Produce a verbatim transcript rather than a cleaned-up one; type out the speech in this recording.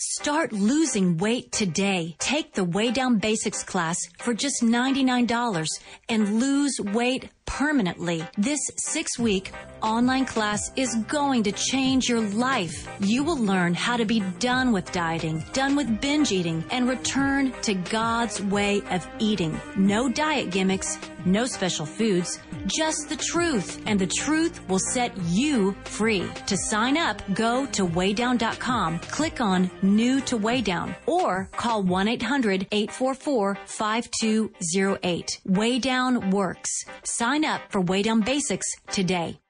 Start losing weight today. Take the Way Down Basics class for just ninety-nine dollars and lose weight permanently. This six-week online class is going to change your life. You will learn how to be done with dieting, done with binge eating, and return to God's way of eating. No diet gimmicks, no special foods, just the truth. And the truth will set you free. To sign up, go to weigh down dot com, click on New to Weigh Down, or call one eight hundred, eight four four, five two zero eight. Weigh Down works. Sign up for Weigh Down Basics today.